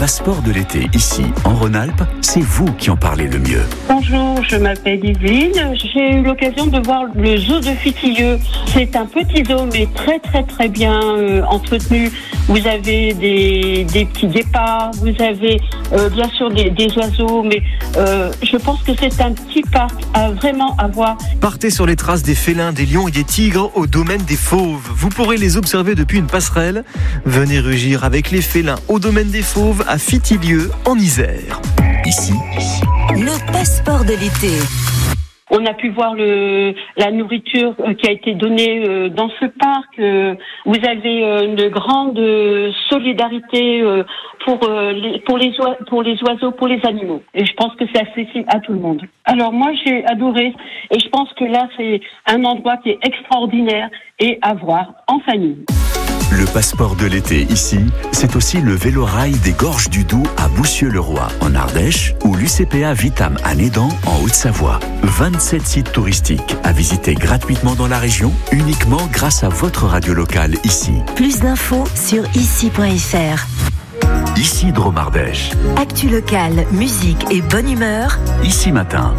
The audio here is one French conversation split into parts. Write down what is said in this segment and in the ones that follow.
passeport de l'été, ici, en Rhône-Alpes, c'est vous qui en parlez le mieux. Bonjour, je m'appelle Yveline. J'ai eu l'occasion de voir le zoo de Fitilieu. C'est un petit zoo, mais très très très bien entretenu. Vous avez des petits guépards, vous avez bien sûr des oiseaux, mais je pense que c'est un petit parc à vraiment avoir. Partez sur les traces des félins, des lions et des tigres au domaine des fauves. Vous pourrez les observer depuis une passerelle. Venez rugir avec les félins au domaine des fauves à Fitilieu, en Isère. Ici, le passeport de l'été. On a pu voir la nourriture qui a été donnée dans ce parc. Vous avez une grande solidarité pour les oiseaux, pour les animaux. Et je pense que c'est accessible à tout le monde. Alors moi, j'ai adoré. Et je pense que là, c'est un endroit qui est extraordinaire et à voir en famille. le passeport de l'été ici, c'est aussi le vélo-rail des Gorges du Doubs à Boussieu-le-Roi en Ardèche ou l'UCPA Vitam à Nédan en Haute-Savoie. 27 sites touristiques à visiter gratuitement dans la région, uniquement grâce à votre radio locale ici. Plus d'infos sur ici.fr. Ici Drôme-Ardèche. Actu locale, musique et bonne humeur. Ici Matin.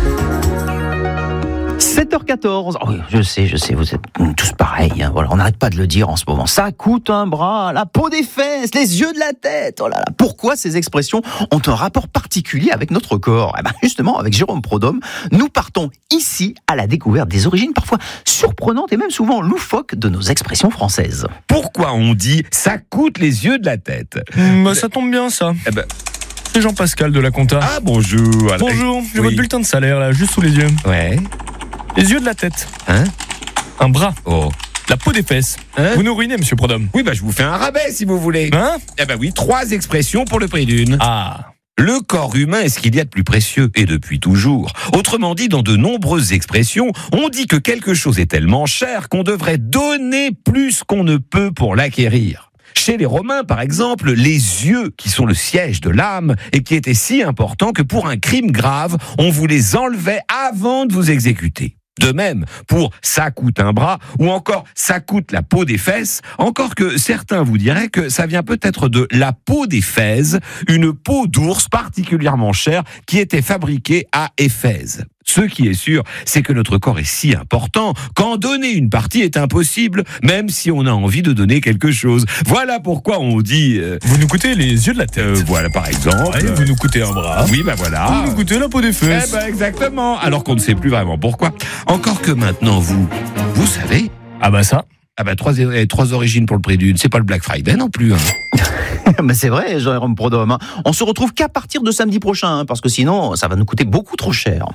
7h14. Oh oui, je sais, vous êtes tous pareils. Hein. Voilà, on n'arrête pas de le dire en ce moment. Ça coûte un bras, la peau des fesses, les yeux de la tête. Oh là là. Pourquoi ces expressions ont un rapport particulier avec notre corps ? Eh ben justement, avec Jérôme Prodhomme, nous partons ici à la découverte des origines parfois surprenantes et même souvent loufoques de nos expressions françaises. Pourquoi on dit « ça coûte les yeux de la tête » Ça tombe bien, ça. Eh ben, C'est Jean-Pascal de la Compta. ah bonjour. Alors, Bonjour, j'ai oui. votre bulletin de salaire, là, juste sous les yeux. Ouais. Les yeux de la tête. Hein ? Un bras. Oh. La peau des fesses. Hein ? Vous nous ruinez, monsieur Prodhomme. Oui, je vous fais un rabais si vous voulez. Hein ? Eh ben oui, 3 expressions pour le prix d'une. Ah. Le corps humain est ce qu'il y a de plus précieux, et depuis toujours. Autrement dit, dans de nombreuses expressions, on dit que quelque chose est tellement cher qu'on devrait donner plus qu'on ne peut pour l'acquérir. Chez les Romains, par exemple, les yeux, qui sont le siège de l'âme, et qui étaient si importants que pour un crime grave, on vous les enlevait avant de vous exécuter. De même, pour « ça coûte un bras » ou encore « ça coûte la peau des fesses », encore que certains vous diraient que ça vient peut-être de la peau d'Éphèse, une peau d'ours particulièrement chère qui était fabriquée à Éphèse. Ce qui est sûr, c'est que notre corps est si important qu'en donner une partie est impossible, même si on a envie de donner quelque chose. Voilà pourquoi on dit... Vous nous coûtez les yeux de la tête. Voilà par exemple... Ouais, vous nous coûtez un bras. Oui, voilà. Vous nous coûtez la peau des fesses. Exactement. Alors qu'on ne sait plus vraiment pourquoi. Encore que maintenant, vous savez... Ah bah ça. 3 origines pour le prix d'une. C'est pas le Black Friday non plus. Hein. Mais c'est vrai, Jérôme Prodhomme. Hein. On se retrouve qu'à partir de samedi prochain, hein, parce que sinon, ça va nous coûter beaucoup trop cher.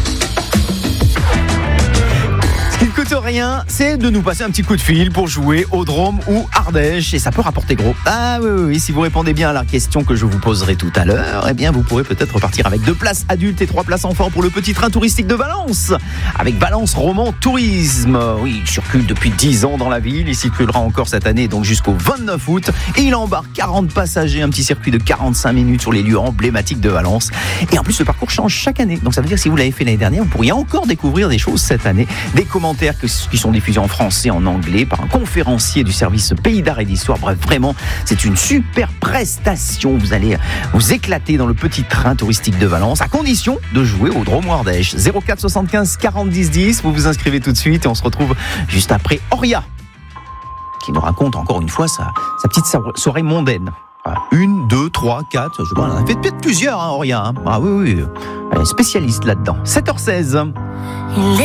Ce qui ne coûte rien, c'est de nous passer un petit coup de fil pour jouer au Drôme ou Ardèche, et ça peut rapporter gros. Ah oui, si vous répondez bien à la question que je vous poserai tout à l'heure, eh bien vous pourrez peut-être repartir avec 2 places adultes et 3 places enfants pour le petit train touristique de Valence, avec Valence Roman Tourisme. Oui, il circule depuis 10 ans dans la ville, il circulera encore cette année, donc jusqu'au 29 août, et il embarque 40 passagers, un petit circuit de 45 minutes sur les lieux emblématiques de Valence. Et en plus, le parcours change chaque année, donc ça veut dire que si vous l'avez fait l'année dernière, vous pourriez encore découvrir des choses cette année, des commentaires qui sont diffusés en français, en anglais, par un conférencier du service Pays d'Art et d'Histoire. Bref, vraiment, c'est une super prestation. Vous allez vous éclater dans le petit train touristique de Valence, à condition de jouer au Drôme ou Ardèche. 04 75 40 10 10. Vous vous inscrivez tout de suite et on se retrouve juste après Auria, qui nous raconte encore une fois sa petite soirée mondaine. 1, 2, 3, 4, je sais pas, on en a fait peut-être plusieurs, hein, Auria. Hein. Ah oui, elle est spécialiste là-dedans. 7h16.